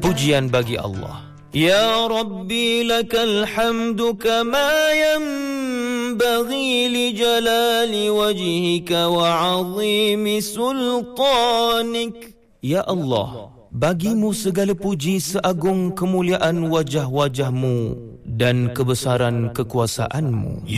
Pujian bagi Allah. Ya Rabbi lakal hamdu kama yanbaghi li jalali wajhika wa 'azimi sultanik. Ya Allah, bagimu segala puji seagung kemuliaan wajah-wajahmu dan kebesaran kekuasaanmu.